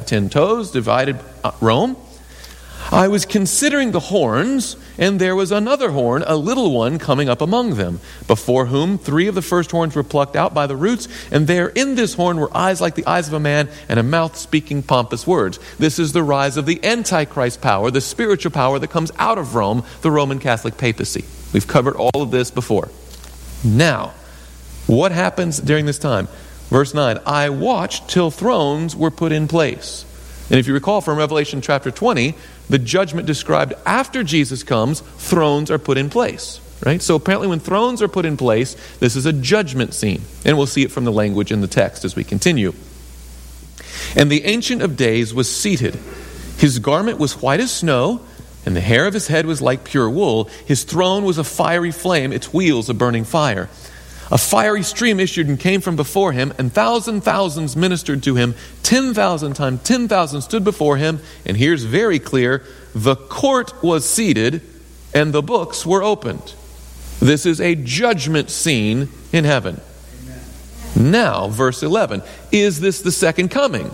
have 10 toes, divided Rome. I was considering the horns, and there was another horn, a little one, coming up among them, before whom 3 of the first horns were plucked out by the roots, and there in this horn were eyes like the eyes of a man, and a mouth speaking pompous words. This is the rise of the Antichrist power, the spiritual power that comes out of Rome, the Roman Catholic papacy. We've covered all of this before. Now, what happens during this time? Verse 9, I watched till thrones were put in place. And if you recall from Revelation chapter 20, the judgment described after Jesus comes, thrones are put in place. Right? So apparently when thrones are put in place, this is a judgment scene. And we'll see it from the language in the text as we continue. And the Ancient of Days was seated. His garment was white as snow, and the hair of his head was like pure wool. His throne was a fiery flame, its wheels a burning fire. A fiery stream issued and came from before him, and thousands ministered to him. 10,000 times 10,000 stood before him. And here's very clear, the court was seated, and the books were opened. This is a judgment scene in heaven. Amen. Now, verse 11, is this the second coming?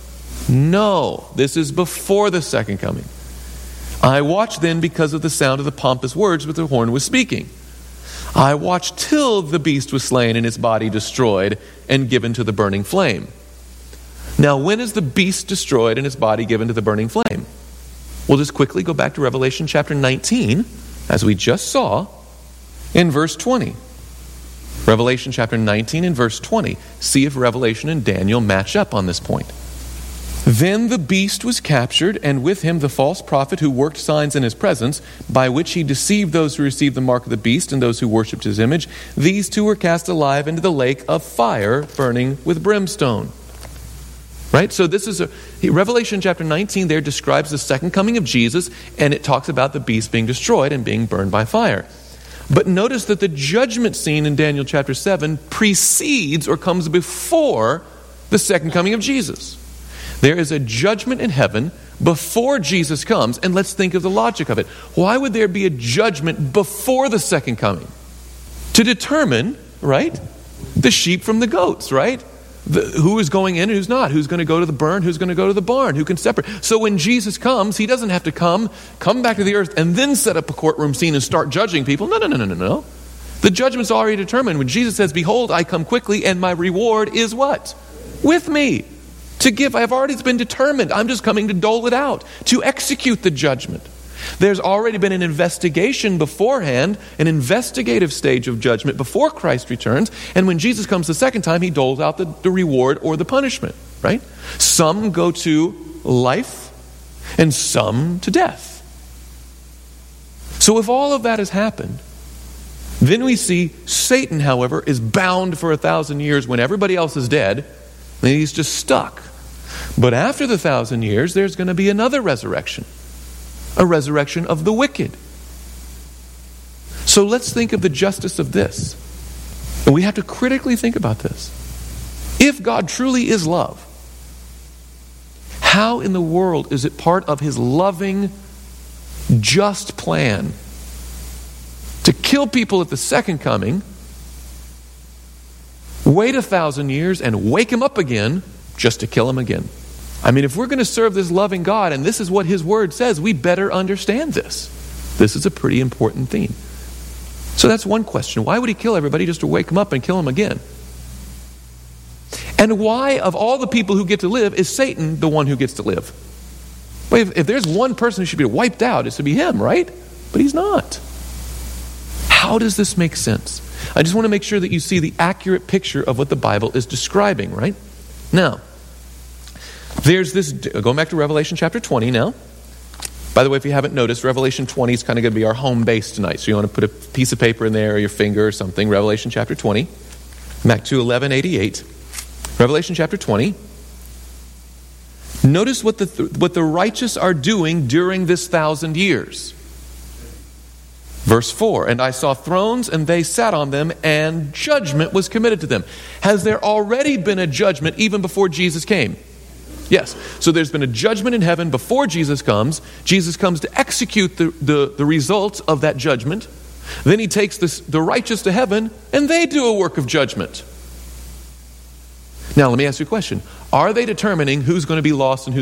No, this is before the second coming. I watched then because of the sound of the pompous words which the horn was speaking. I watched till the beast was slain and his body destroyed and given to the burning flame. Now, when is the beast destroyed and his body given to the burning flame? We'll just quickly go back to Revelation chapter 19, as we just saw, in verse 20. Revelation chapter 19 and verse 20. See if Revelation and Daniel match up on this point. Then the beast was captured, and with him the false prophet who worked signs in his presence, by which he deceived those who received the mark of the beast and those who worshipped his image. These 2 were cast alive into the lake of fire burning with brimstone. Right? So this is Revelation chapter 19 there describes the second coming of Jesus, and it talks about the beast being destroyed and being burned by fire. But notice that the judgment scene in Daniel chapter 7 precedes or comes before the second coming of Jesus. There is a judgment in heaven before Jesus comes, and let's think of the logic of it. Why would there be a judgment before the second coming? To determine, right, the sheep from the goats, right? Who is going in and who's not? Who's going to go to the burn? Who's going to go to the barn? Who can separate? So when Jesus comes, he doesn't have to come back to the earth and then set up a courtroom scene and start judging people. No. The judgment's already determined. When Jesus says, behold, I come quickly, and my reward is what? With me. To give, I've already been determined. I'm just coming to dole it out, to execute the judgment. There's already been an investigation beforehand, an investigative stage of judgment before Christ returns. And when Jesus comes the second time, he doles out the reward or the punishment, right? Some go to life and some to death. So if all of that has happened, then we see Satan, however, is bound for 1,000 years when everybody else is dead. And he's just stuck. But after the 1,000 years, there's going to be another resurrection. A resurrection of the wicked. So let's think of the justice of this. And we have to critically think about this. If God truly is love, how in the world is it part of his loving, just plan to kill people at the second coming, wait 1,000 years, and wake him up again just to kill him again? I mean, if we're going to serve this loving God, and this is what his word says, we better understand this. This is a pretty important theme. So that's one question. Why would he kill everybody just to wake them up and kill them again? And why, of all the people who get to live, is Satan the one who gets to live? Well, if there's one person who should be wiped out, it should be him, right? But he's not. How does this make sense? I just want to make sure that you see the accurate picture of what the Bible is describing, right? Now, there's this, going back to Revelation chapter 20 now. By the way, if you haven't noticed, Revelation 20 is kind of going to be our home base tonight. So you want to put a piece of paper in there or your finger or something. Revelation chapter 20. Back to 1188. Revelation chapter 20. Notice what the righteous are doing during this 1,000 years. Verse 4, and I saw thrones, and they sat on them, and judgment was committed to them. Has there already been a judgment even before Jesus came? Yes. So there's been a judgment in heaven before Jesus comes. Jesus comes to execute the results of that judgment. Then he takes the righteous to heaven, and they do a work of judgment. Now, let me ask you a question. Are they determining who's going to be lost and who's